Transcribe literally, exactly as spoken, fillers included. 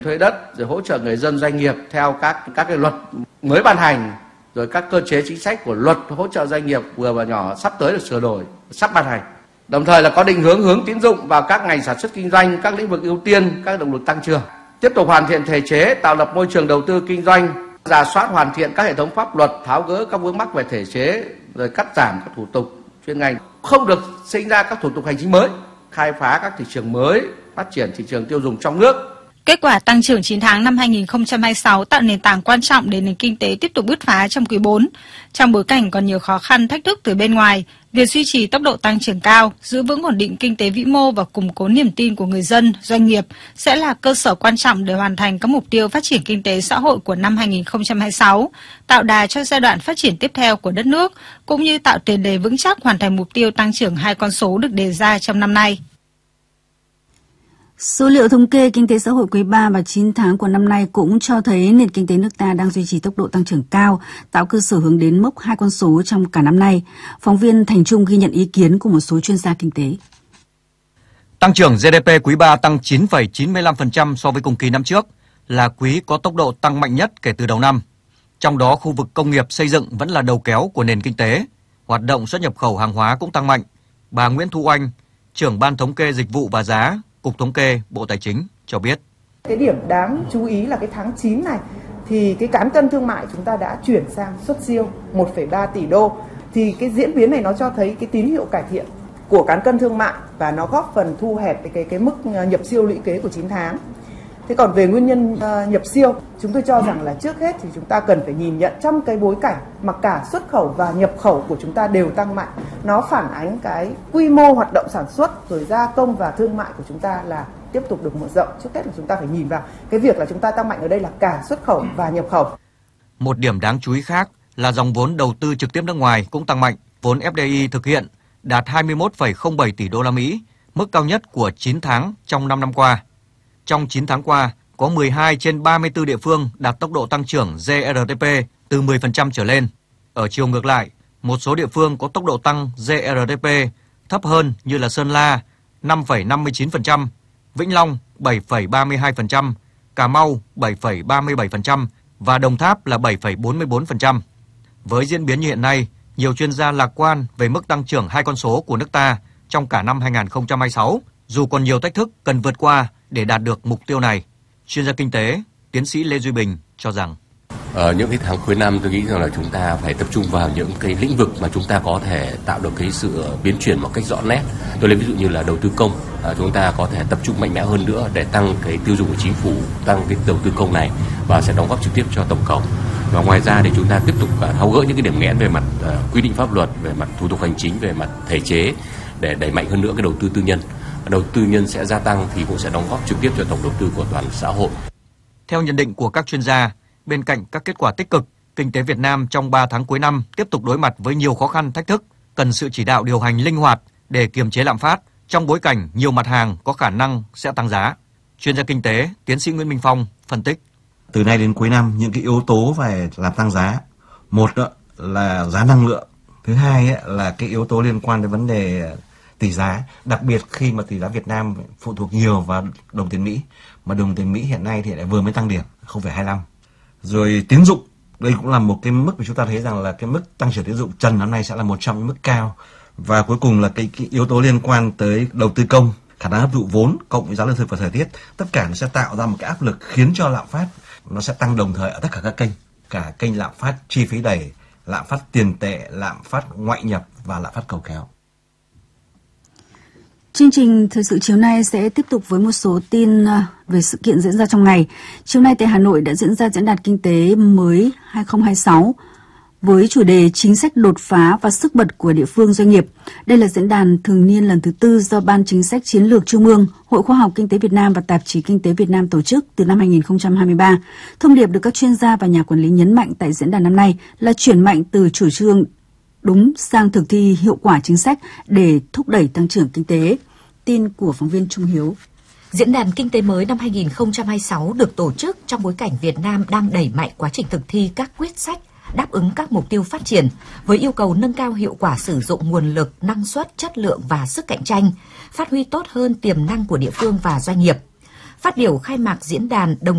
thuế đất, rồi hỗ trợ người dân doanh nghiệp theo các các cái luật mới ban hành, rồi các cơ chế chính sách của luật hỗ trợ doanh nghiệp vừa và nhỏ sắp tới được sửa đổi, sắp ban hành. Đồng thời là có định hướng hướng tín dụng vào các ngành sản xuất kinh doanh, các lĩnh vực ưu tiên, các động lực tăng trưởng. Tiếp tục hoàn thiện thể chế, tạo lập môi trường đầu tư kinh doanh, rà soát hoàn thiện các hệ thống pháp luật, tháo gỡ các vướng mắc về thể chế, rồi cắt giảm các thủ tục chuyên ngành. Không được sinh ra các thủ tục hành chính mới, khai phá các thị trường mới, phát triển thị trường tiêu dùng trong nước. Kết quả tăng trưởng chín tháng năm hai nghìn không trăm hai mươi sáu tạo nền tảng quan trọng để nền kinh tế tiếp tục bứt phá trong quý bốn. Trong bối cảnh còn nhiều khó khăn thách thức từ bên ngoài, việc duy trì tốc độ tăng trưởng cao, giữ vững ổn định kinh tế vĩ mô và củng cố niềm tin của người dân, doanh nghiệp sẽ là cơ sở quan trọng để hoàn thành các mục tiêu phát triển kinh tế xã hội của năm hai nghìn không trăm hai mươi sáu, tạo đà cho giai đoạn phát triển tiếp theo của đất nước, cũng như tạo tiền đề vững chắc hoàn thành mục tiêu tăng trưởng hai con số được đề ra trong năm nay. Số liệu thống kê kinh tế xã hội quý ba và chín tháng của năm nay cũng cho thấy nền kinh tế nước ta đang duy trì tốc độ tăng trưởng cao, tạo cơ sở hướng đến mốc hai con số trong cả năm nay. Phóng viên Thành Trung ghi nhận ý kiến của một số chuyên gia kinh tế. Tăng trưởng giê đê pê quý ba tăng chín phẩy chín mươi lăm phần trăm so với cùng kỳ năm trước, là quý có tốc độ tăng mạnh nhất kể từ đầu năm. Trong đó, khu vực công nghiệp xây dựng vẫn là đầu kéo của nền kinh tế. Hoạt động xuất nhập khẩu hàng hóa cũng tăng mạnh. Bà Nguyễn Thu Oanh, trưởng Ban Thống kê Dịch vụ và Giá, Cục Thống kê, Bộ Tài chính cho biết. Cái điểm đáng chú ý là cái tháng chín này thì cái cán cân thương mại chúng ta đã chuyển sang xuất siêu một phẩy ba tỷ đô. Thì cái diễn biến này nó cho thấy cái tín hiệu cải thiện của cán cân thương mại và nó góp phần thu hẹp cái cái, cái mức nhập siêu lũy kế của chín tháng. Thế còn về nguyên nhân uh, nhập siêu, chúng tôi cho rằng là trước hết thì chúng ta cần phải nhìn nhận trong cái bối cảnh mà cả xuất khẩu và nhập khẩu của chúng ta đều tăng mạnh. Nó phản ánh cái quy mô hoạt động sản xuất, rồi gia công và thương mại của chúng ta là tiếp tục được mở rộng. Trước hết là chúng ta phải nhìn vào cái việc là chúng ta tăng mạnh ở đây là cả xuất khẩu và nhập khẩu. Một điểm đáng chú ý khác là dòng vốn đầu tư trực tiếp nước ngoài cũng tăng mạnh. Vốn ép đê i thực hiện đạt hai mươi mốt phẩy không bảy tỷ đô la Mỹ, mức cao nhất của chín tháng trong năm năm qua. Trong chín tháng qua, có mười hai trên ba mươi tư địa phương đạt tốc độ tăng trưởng giê rờ đê pê từ mười phần trăm trở lên. Ở chiều ngược lại, một số địa phương có tốc độ tăng giê rờ đê pê thấp hơn như là Sơn La năm phẩy năm mươi chín phần trăm, Vĩnh Long bảy phẩy ba mươi hai phần trăm, Cà Mau bảy phẩy ba mươi bảy phần trăm và Đồng Tháp là bảy phẩy bốn mươi bốn phần trăm. Với diễn biến như hiện nay, nhiều chuyên gia lạc quan về mức tăng trưởng hai con số của nước ta trong cả năm hai nghìn không trăm hai mươi sáu, dù còn nhiều thách thức cần vượt qua để đạt được mục tiêu này. Chuyên gia kinh tế, tiến sĩ Lê Duy Bình cho rằng ở những cái tháng cuối năm tôi nghĩ rằng là chúng ta phải tập trung vào những cái lĩnh vực mà chúng ta có thể tạo được cái sự biến chuyển một cách rõ nét. Tôi lấy ví dụ như là đầu tư công, à, chúng ta có thể tập trung mạnh mẽ hơn nữa để tăng cái tiêu dùng của chính phủ, tăng cái đầu tư công này và sẽ đóng góp trực tiếp cho tổng cầu. Và ngoài ra thì chúng ta tiếp tục uh, tháo gỡ những cái điểm nghẽn về mặt uh, quy định pháp luật, về mặt thủ tục hành chính, về mặt thể chế để đẩy mạnh hơn nữa cái đầu tư tư nhân. Đầu tư nhân sẽ gia tăng thì cũng sẽ đóng góp trực tiếp cho tổng đầu tư của toàn xã hội. Theo nhận định của các chuyên gia, bên cạnh các kết quả tích cực, kinh tế Việt Nam trong ba tháng cuối năm tiếp tục đối mặt với nhiều khó khăn thách thức, cần sự chỉ đạo điều hành linh hoạt để kiềm chế lạm phát trong bối cảnh nhiều mặt hàng có khả năng sẽ tăng giá. Chuyên gia kinh tế, tiến sĩ Nguyễn Minh Phong phân tích. Từ nay đến cuối năm, những cái yếu tố về làm tăng giá, một là giá năng lượng, thứ hai là cái yếu tố liên quan đến vấn đề tỷ giá, đặc biệt khi mà tỷ giá Việt Nam phụ thuộc nhiều vào đồng tiền Mỹ, mà đồng tiền Mỹ hiện nay thì lại vừa mới tăng điểm không phẩy hai mươi lăm. Rồi tín dụng, đây cũng là một cái mức mà chúng ta thấy rằng là cái mức tăng trưởng tín dụng trần năm nay sẽ là một trong những mức cao. Và cuối cùng là cái, cái yếu tố liên quan tới đầu tư công, khả năng hấp thụ vốn cộng với giá lương thực và thời tiết, tất cả nó sẽ tạo ra một cái áp lực khiến cho lạm phát nó sẽ tăng đồng thời ở tất cả các kênh, cả kênh lạm phát chi phí đẩy, lạm phát tiền tệ, lạm phát ngoại nhập và lạm phát cầu kéo. Chương trình thời sự chiều nay sẽ tiếp tục với một số tin về sự kiện diễn ra trong ngày. Chiều nay tại Hà Nội đã diễn ra diễn đàn kinh tế mới hai không hai sáu với chủ đề chính sách đột phá và sức bật của địa phương doanh nghiệp. Đây là diễn đàn thường niên lần thứ tư do Ban Chính sách Chiến lược Trung ương, Hội Khoa học Kinh tế Việt Nam và Tạp chí Kinh tế Việt Nam tổ chức từ năm hai nghìn không trăm hai mươi ba. Thông điệp được các chuyên gia và nhà quản lý nhấn mạnh tại diễn đàn năm nay là chuyển mạnh từ chủ trương đúng sang thực thi hiệu quả chính sách để thúc đẩy tăng trưởng kinh tế. Tin của phóng viên Trung Hiếu. Diễn đàn Kinh tế mới năm hai nghìn không trăm hai mươi sáu được tổ chức trong bối cảnh Việt Nam đang đẩy mạnh quá trình thực thi các quyết sách đáp ứng các mục tiêu phát triển với yêu cầu nâng cao hiệu quả sử dụng nguồn lực, năng suất, chất lượng và sức cạnh tranh, phát huy tốt hơn tiềm năng của địa phương và doanh nghiệp. Phát biểu khai mạc diễn đàn, đồng